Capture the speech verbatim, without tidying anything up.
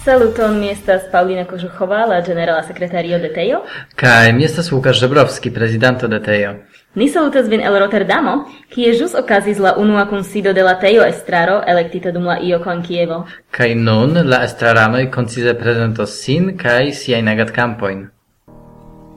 Saluton, mi estas Paulina Kožuchová, la generala sekretario de Tejo. Kaj mi estas Łukasz Żebrowski, prezidanto de Tejo. Ni salutas vin el Rotterdamo, kie ĵus okazis la unua kunsido de la Tejo estraro elektita dum la io kon Kievo. Kaj nun la estraranoj koncize prezentos sin kaj siajn agadkampojn.